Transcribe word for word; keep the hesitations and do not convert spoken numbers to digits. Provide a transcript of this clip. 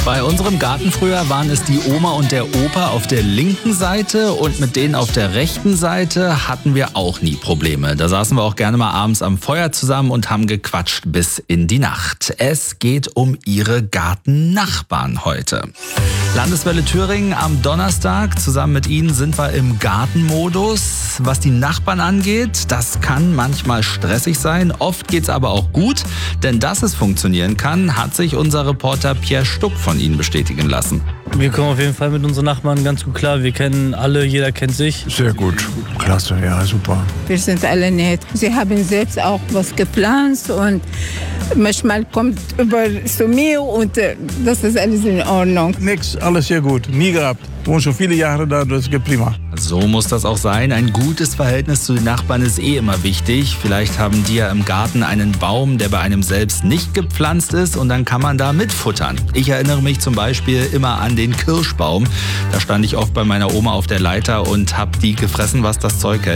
Bei unserem Garten früher waren es die Oma und der Opa auf der linken Seite und mit denen auf der rechten Seite hatten wir auch nie Probleme. Da saßen wir auch gerne mal abends am Feuer zusammen und haben gequatscht bis in die Nacht. Es geht um ihre Gartennachbarn heute. Landeswelle Thüringen am Donnerstag. Zusammen mit Ihnen sind wir im Gartenmodus. Was die Nachbarn angeht, das kann manchmal stressig sein. Oft geht's aber auch gut. Denn dass es funktionieren kann, hat sich unser Reporter Pierre Stuck von Ihnen bestätigen lassen. Wir kommen auf jeden Fall mit unseren Nachbarn ganz gut klar. Wir kennen alle, jeder kennt sich. Sehr gut. Klasse, ja, super. Wir sind alle nett. Sie haben selbst auch was gepflanzt und manchmal kommt über zu mir und äh, das ist alles in Ordnung. Nix, alles sehr gut. Nie gehabt. Wohnen schon viele Jahre da, das geht prima. So muss das auch sein. Ein gutes Verhältnis zu den Nachbarn ist eh immer wichtig. Vielleicht haben die ja im Garten einen Baum, der bei einem selbst nicht gepflanzt ist und dann kann man da mitfuttern. Ich erinnere mich zum Beispiel immer an den Kirschbaum. Da stand ich oft bei meiner Oma auf der Leiter und hab die gefressen, was das Zeug hält.